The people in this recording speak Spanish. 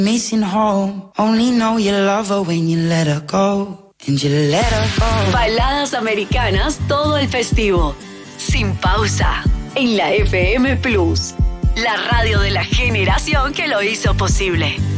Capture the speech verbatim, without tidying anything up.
Missing home, only know you love her when you let her go, and you let her go. Baladas americanas todo el festivo, sin pausa, en la F M Plus, la radio de la generación que lo hizo posible.